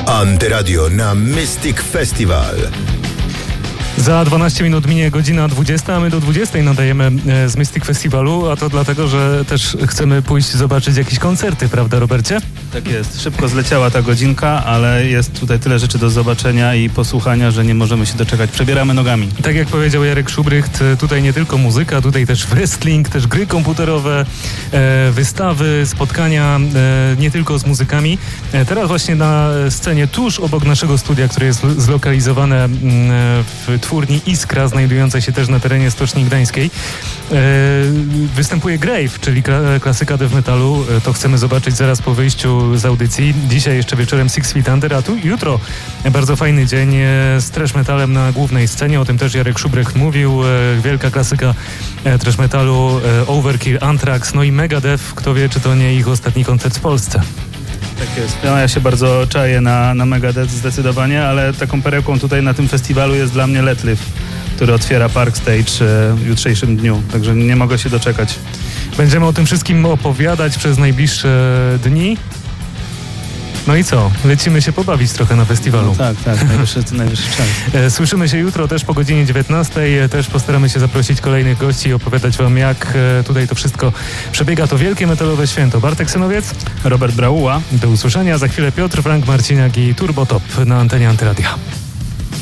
Antyradio na Mystic Festival. Za 12 minut minie godzina 20, a my do 20 nadajemy z Mystic Festiwalu, a to dlatego, że też chcemy pójść zobaczyć jakieś koncerty, prawda, Robercie? Tak jest. Szybko zleciała ta godzinka, ale jest tutaj tyle rzeczy do zobaczenia i posłuchania, że nie możemy się doczekać. Przebieramy nogami. Tak jak powiedział Jarek Szubrycht, tutaj nie tylko muzyka, tutaj też wrestling, też gry komputerowe, wystawy, spotkania nie tylko z muzykami. Teraz właśnie na scenie tuż obok naszego studia, które jest zlokalizowane w twórni Iskra, znajdującej się też na terenie Stoczni Gdańskiej, występuje Grave, czyli klasyka death metalu. To chcemy zobaczyć zaraz po wyjściu z audycji. Dzisiaj jeszcze wieczorem Six Feet Under, a tu jutro bardzo fajny dzień z thrash metalem na głównej scenie. O tym też Jarek Szubrycht mówił. Wielka klasyka thrash metalu, Overkill, Anthrax, no i Megadeth. Kto wie, czy to nie ich ostatni koncert w Polsce. Tak jest. No, ja się bardzo czaję na Megadeth zdecydowanie, ale taką perełką tutaj na tym festiwalu jest dla mnie Let Live, który otwiera Park Stage w jutrzejszym dniu, także nie mogę się doczekać. Będziemy o tym wszystkim opowiadać przez najbliższe dni. No i co? Lecimy się pobawić trochę na festiwalu. No tak, najwyższy czas. Słyszymy się jutro też po godzinie 19. Też postaramy się zaprosić kolejnych gości i opowiadać wam, jak tutaj to wszystko przebiega. To wielkie metalowe święto. Bartek Synowiec, Robert Brauła. Do usłyszenia. Za chwilę Piotr, Frank Marciniak i Turbo Top na antenie Antyradia.